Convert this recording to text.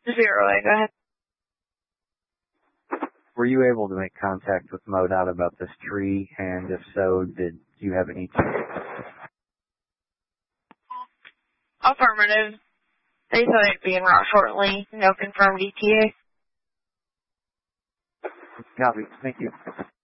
Zero, go ahead. Were you able to make contact with MoDOT about this tree? And if so, did you have any... Affirmative. They said it'd be en route shortly. No confirmed ETA. Copy. Thank you.